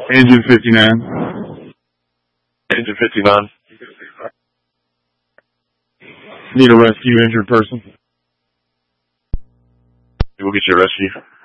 Engine 59. Engine 59. Need a rescue injured person. We'll get you a rescue.